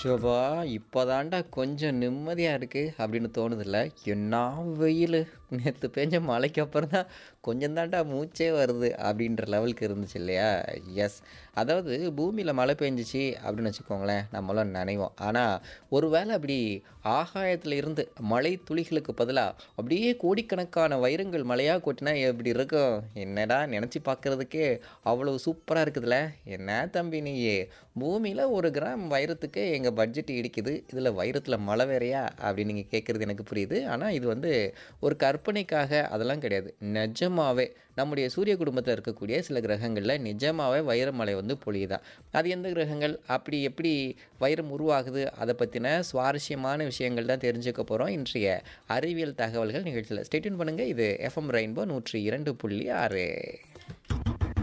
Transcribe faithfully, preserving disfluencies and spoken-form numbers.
ஷோபா! இப்போதான்டா கொஞ்சம் நிம்மதியா இருக்கு அப்படின்னு தோணுதுல்ல. என்னா வெயிலு! நேத்து பேஞ்ச மழைக்கு அப்புறம் தான் கொஞ்சம் தான்டா மூச்சே வருது அப்படின்ற லெவலுக்கு இருந்துச்சு இல்லையா? எஸ். அதாவது பூமியில மழை பெஞ்சுச்சு அப்படின்னு வச்சுக்கோங்களேன், நம்மலாம் நனைவோம். ஆனா, ஒரு வேளை அப்படி ஆகாயத்துல இருந்து மழை துளிகளுக்கு பதிலா அப்படியே கோடிக்கணக்கான வைரங்கள் மழையா கொட்டினா எப்படி இருக்கும்? என்னடா நெனச்சு பார்க்கறதுக்கே அவ்வளவு சூப்பரா இருக்குதுல்ல. என்ன தம்பி நீயி? பூமியில ஒரு கிராம் வைரத்துக்கு எங்க பட்ஜெட் இடிக்குது. இதுல வைரத்துல மழை வேறயா? அப்படின்னு நீங்க கேட்கறது எனக்கு புரியுது. ஆனா இது வந்து ஒரு கற்பனைக்காக அதெல்லாம் கிடையாது. நிஜமாவே நம்முடைய சூரிய குடும்பத்துல இருக்கக்கூடிய சில கிரகங்கள்ல நிஜமாவே வைரமழை வந்து பொழியுதாம். அது எந்த கிரகங்கள்? அப்படி எப்படி வைரம் உருவாகுது? அத பத்தின சுவாரஸ்யமான விஷயங்கள் தான் தெரிஞ்சுக்க போறோம். இன்றைய அறிவியல் தகவல்கள் நிகழ்ச்சியில. ஸ்டே டியூன் பண்ணுங்க. இது எஃப்எம் ரெயின்போ நூற்று இரண்டு புள்ளி ஆறு.